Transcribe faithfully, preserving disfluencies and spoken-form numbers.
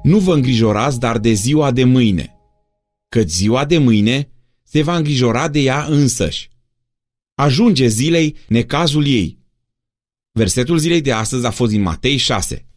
Nu vă îngrijorați dar de ziua de mâine, căci ziua de mâine se va îngrijora de ea însăși. Ajunge zilei necazul ei. Versetul zilei de astăzi a fost din Matei șase.